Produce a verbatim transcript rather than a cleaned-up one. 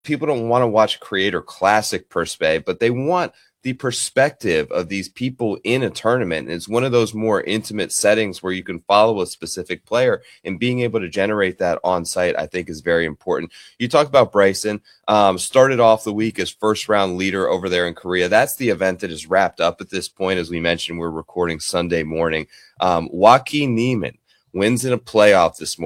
people don't want to watch Creator Classic per se, but they want the perspective of these people in a tournament. It's one of those more intimate settings where you can follow a specific player, and being able to generate that on site, I think, is very important. You talked about Bryson, um, started off the week as first round leader over there in Korea. That's the event that is wrapped up at this point. As we mentioned, we're recording Sunday morning. Um, Joaquin Niemann wins in a playoff this morning.